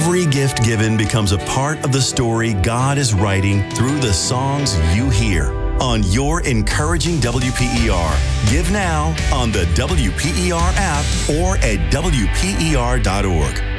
Every gift given becomes a part of the story God is writing through the songs you hear on your encouraging WPER. Give now on the WPER app or at WPER.org.